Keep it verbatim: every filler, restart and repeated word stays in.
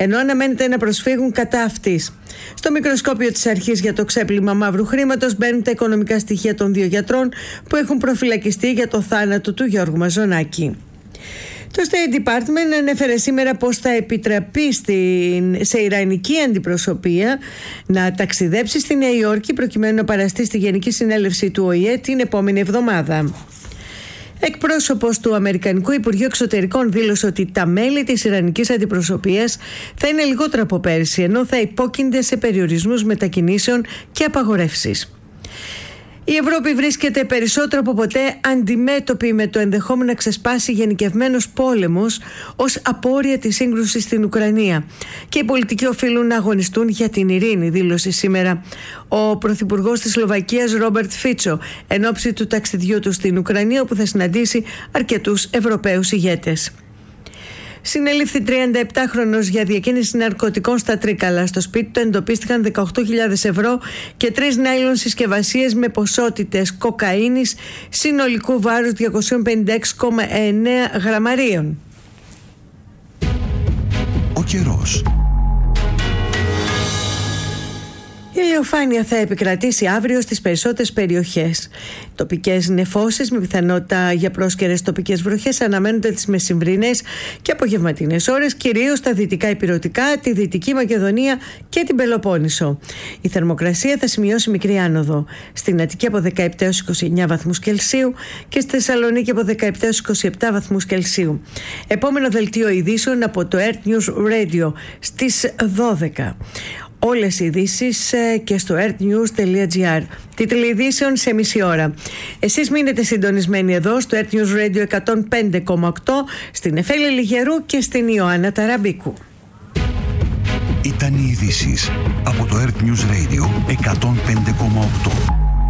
ενώ αναμένεται να προσφύγουν κατά αυτής. Στο μικροσκόπιο της αρχής για το ξέπλυμα μαύρου χρήματος μπαίνουν τα οικονομικά στοιχεία των δύο γιατρών που έχουν προφυλακιστεί για το θάνατο του Γιώργου Μαζονάκη. Το State Department ανέφερε σήμερα πως θα επιτραπεί στην, σε ιρανική αντιπροσωπεία να ταξιδέψει στη Νέα Υόρκη προκειμένου να παραστεί στη Γενική Συνέλευση του Ο Η Ε την επόμενη εβδομάδα. Εκπρόσωπος του Αμερικανικού Υπουργείου Εξωτερικών δήλωσε ότι τα μέλη της ιρανικής αντιπροσωπείας θα είναι λιγότερα από πέρυσι, ενώ θα υπόκεινται σε περιορισμούς μετακινήσεων και απαγορεύσεις. Η Ευρώπη βρίσκεται περισσότερο από ποτέ αντιμέτωπη με το ενδεχόμενο να ξεσπάσει γενικευμένος πόλεμος ως απόρρια της σύγκρουσης στην Ουκρανία και οι πολιτικοί οφείλουν να αγωνιστούν για την ειρήνη, δήλωσε σήμερα ο Πρωθυπουργός της Σλοβακίας Ρόμπερτ Φίτσο εν ώψη του ταξιδιού του στην Ουκρανία, όπου θα συναντήσει αρκετούς Ευρωπαίους ηγέτες. Συνελήφθη τριανταεπτάχρονος για διακίνηση ναρκωτικών στα Τρίκαλα. Στο σπίτι του εντοπίστηκαν δεκαοκτώ χιλιάδες ευρώ και τρεις νάιλον συσκευασίες με ποσότητες κοκαίνης συνολικού βάρους διακόσια πενήντα έξι κόμμα εννέα γραμμαρίων. Ο καιρός. Η ηλιοφάνεια θα επικρατήσει αύριο στις περισσότερες περιοχές. Τοπικές νεφώσεις με πιθανότητα για πρόσκαιρες τοπικές βροχές αναμένονται τις μεσημβρινές και απογευματινές ώρες, κυρίως στα δυτικά ηπειρωτικά, τη Δυτική Μακεδονία και την Πελοπόννησο. Η θερμοκρασία θα σημειώσει μικρή άνοδο. Στην Αττική από δεκαεπτά έως είκοσι εννέα βαθμούς Κελσίου και στη Θεσσαλονίκη από δεκαεπτά έως είκοσι επτά βαθμούς Κελσίου. Επόμενο δελτίο ειδήσεων από το Earth News Radio στις δώδεκα. Όλες οι ειδήσεις και στο earthnews τελεία gr. Τίτλοι ειδήσεων σε μισή ώρα. Εσείς μείνετε συντονισμένοι εδώ στο Earth News Radio εκατόν πέντε κόμμα οκτώ, στην Εφέλη Λιγερού και στην Ιωάννα Ταραμπίκου. Ήταν οι ειδήσεις από το Earth News Radio εκατόν πέντε κόμμα οκτώ.